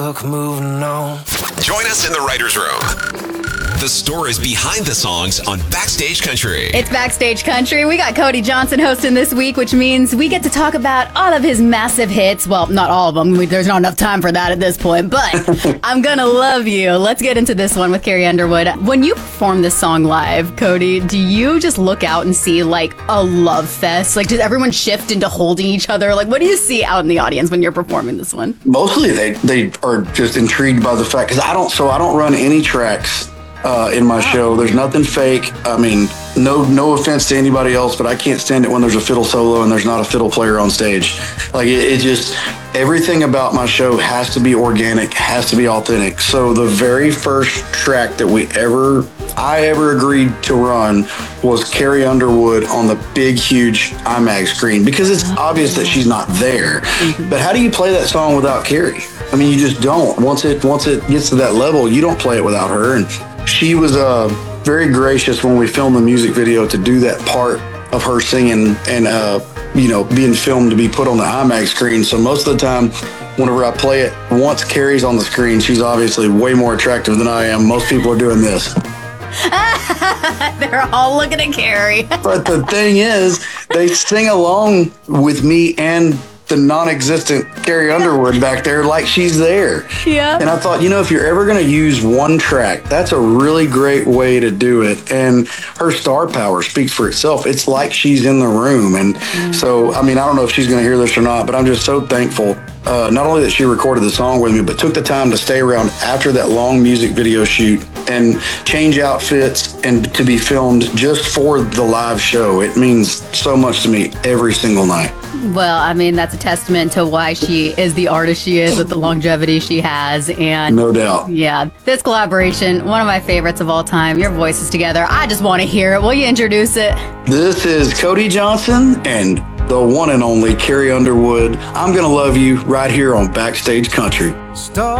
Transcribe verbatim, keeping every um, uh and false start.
book, moving on. Join us in the writer's room. The stories behind the songs on Backstage Country. It's Backstage Country. We got Cody Johnson hosting this week, which means we get to talk about all of his massive hits. Well, not all of them. We, there's not enough time for that at this point, but I'm Gonna Love You. Let's get into this one with Carrie Underwood. When you perform this song live, Cody, do you just look out and see like a love fest? Like, does everyone shift into holding each other? Like, what do you see out in the audience when you're performing this one? Mostly they, they are just intrigued by the fact, because I don't, so I don't run any tracks Uh, in my show. There's nothing fake. I mean, no no offense to anybody else, but I can't stand it when there's a fiddle solo and there's not a fiddle player on stage. Like, it, it just, everything about my show has to be organic, has to be authentic. So the very first track that we ever, I ever agreed to run was Carrie Underwood on the big, huge IMAX screen, because it's obvious that she's not there. But how do you play that song without Carrie? I mean, you just don't. Once it once it gets to that level, you don't play it without her. And she was uh, very gracious when we filmed the music video to do that part of her singing and, uh, you know, being filmed to be put on the IMAX screen. So most of the time, whenever I play it, once Carrie's on the screen, she's obviously way more attractive than I am. Most people are doing this. They're all looking at Carrie. But the thing is, they sing along with me and the non-existent Carrie Underwood back there like she's there. Yeah. And I thought, you know, if you're ever going to use one track, that's a really great way to do it. And her star power speaks for itself. It's like she's in the room. And mm. so, I mean, I don't know if she's going to hear this or not, but I'm just so thankful. Uh, not only that she recorded the song with me, but took the time to stay around after that long music video shoot and change outfits and to be filmed just for the live show. It means so much to me every single night. Well, I mean, that's a testament to why she is the artist she is with the longevity she has. And no doubt. Yeah, this collaboration, one of my favorites of all time. Your voices together. I just want to hear it. Will you introduce it? This is Cody Johnson and the one and only Carrie Underwood. I'm Gonna Love You right here on Backstage Country. Start